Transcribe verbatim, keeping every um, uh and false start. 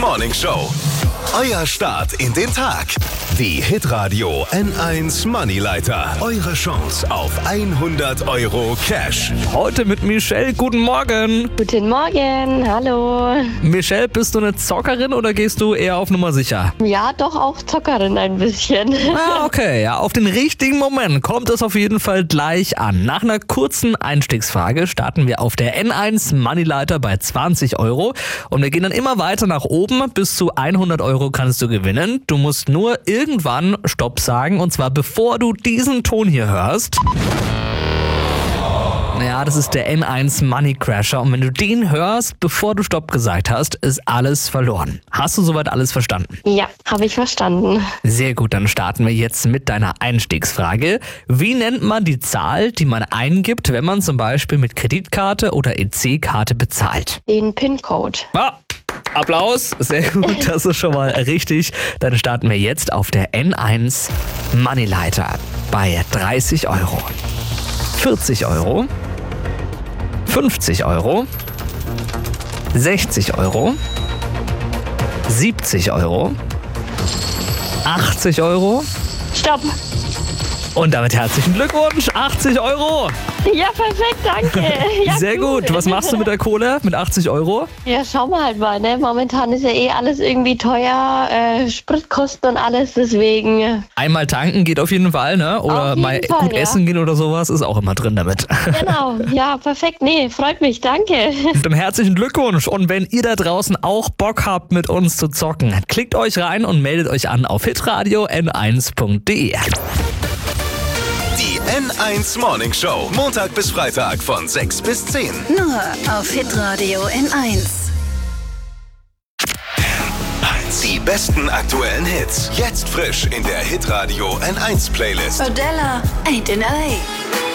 Morning Show. Euer Start in den Tag. Die Hitradio N eins Moneyleiter. Eure Chance auf hundert Euro Cash. Heute mit Michelle. Guten Morgen. Guten Morgen, hallo. Michelle, bist du eine Zockerin oder gehst du eher auf Nummer sicher? Ja, doch auch Zockerin ein bisschen. Ah, okay. Ja, auf den richtigen Moment kommt es auf jeden Fall gleich an. Nach einer kurzen Einstiegsfrage starten wir auf der N eins Moneyleiter bei zwanzig Euro. Und wir gehen dann immer weiter nach oben. Bis zu hundert Euro kannst du gewinnen. Du musst nur irgendwann Stopp sagen. Und zwar bevor du diesen Ton hier hörst. Ja, das ist der N eins Money Crasher. Und wenn du den hörst, bevor du Stopp gesagt hast, ist alles verloren. Hast du soweit alles verstanden? Ja, habe ich verstanden. Sehr gut, dann starten wir jetzt mit deiner Einstiegsfrage. Wie nennt man die Zahl, die man eingibt, wenn man zum Beispiel mit Kreditkarte oder E C-Karte bezahlt? Den PIN-Code. Ah, Applaus, sehr gut, das ist schon mal richtig. Dann starten wir jetzt auf der N eins Moneyleiter bei dreißig Euro, vierzig Euro, fünfzig Euro, sechzig Euro, siebzig Euro, achtzig Euro. Stopp. Und damit herzlichen Glückwunsch, achtzig Euro. Ja, perfekt, danke. Ja, Sehr cool. gut. Was machst du mit der Kohle mit achtzig Euro? Ja, schauen wir halt mal, ne? Momentan ist ja eh alles irgendwie teuer, äh, Spritkosten und alles, deswegen. Einmal tanken geht auf jeden Fall, ne? Oder Auf jeden mal Fall, gut ja. essen gehen oder sowas, ist auch immer drin damit. Genau, ja, perfekt. Nee, freut mich, danke. Dann herzlichen Glückwunsch. Und wenn ihr da draußen auch Bock habt, mit uns zu zocken, klickt euch rein und meldet euch an auf hitradio n eins punkt de. Die N eins Morning Show. Montag bis Freitag von sechs bis zehn. Nur auf Hitradio N eins. Die besten aktuellen Hits. Jetzt frisch in der Hitradio N eins Playlist. Adela, Ain't an A.